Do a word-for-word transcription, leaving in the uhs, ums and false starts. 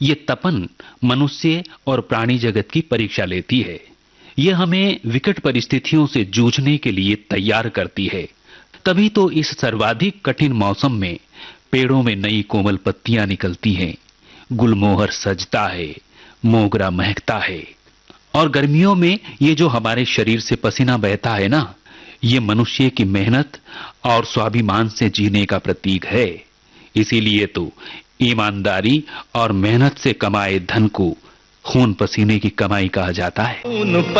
ये तपन मनुष्य और प्राणी जगत की परीक्षा लेती है। यह हमें विकट परिस्थितियों से जूझने के लिए तैयार करती है। तभी तो इस सर्वाधिक कठिन मौसम में पेड़ों में नई कोमल पत्तियां निकलती हैं, गुलमोहर सजता है, मोगरा महकता है। और गर्मियों में ये जो हमारे शरीर से पसीना बहता है ना, ये मनुष्य की मेहनत और स्वाभिमान से जीने का प्रतीक है। इसीलिए तो ईमानदारी और मेहनत से कमाए धन को खून पसीने की कमाई कहा जाता है।